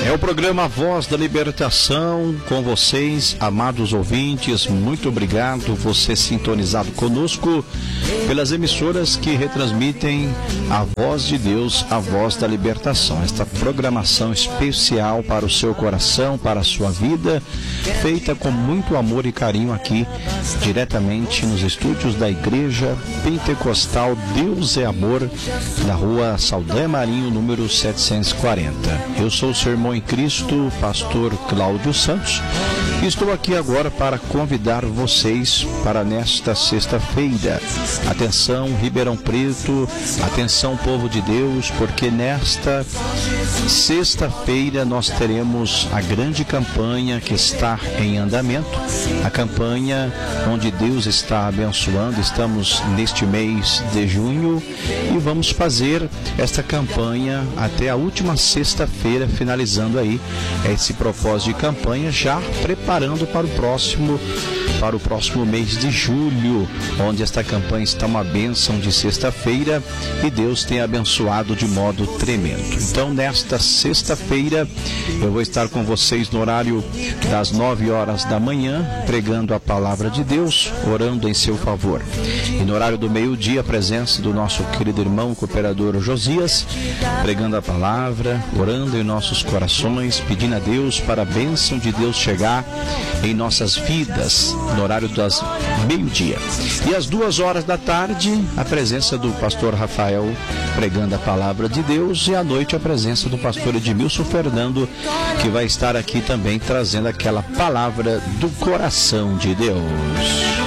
É o programa Voz da Libertação com vocês, amados ouvintes. Muito obrigado você sintonizado conosco pelas emissoras que retransmitem a Voz de Deus, a Voz da Libertação. Esta programação especial para o seu coração, para a sua vida, feita com muito amor e carinho aqui, diretamente nos estúdios da Igreja Pentecostal Deus é Amor, da rua Saldanha Marinho, número 740. Eu sou o seu irmão em Cristo, pastor Cláudio Santos, e estou aqui agora para convidar vocês para nesta sexta-feira. Atenção, Ribeirão Preto, atenção, povo de Deus, porque nesta sexta-feira nós teremos a grande campanha que está em andamento, a campanha onde Deus está abençoando. Estamos neste mês de junho e vamos fazer esta campanha até a última sexta-feira, finalizando aí esse propósito de campanha, já preparando para o próximo mês de julho, onde esta campanha está uma bênção de sexta-feira e Deus tem abençoado de modo tremendo. Então, nesta sexta-feira, eu vou estar com vocês no horário das 9 horas da manhã, pregando a palavra de Deus, orando em seu favor. E no horário do meio-dia, a presença do nosso querido irmão cooperador Josias, pregando a palavra, orando em nossos corações, pedindo a Deus para a bênção de Deus chegar em nossas vidas, no horário das meio-dia. E às 2 horas da tarde, a presença do pastor Rafael pregando a palavra de Deus, e à noite a presença do pastor Edmilson Fernando, que vai estar aqui também trazendo aquela palavra do coração de Deus.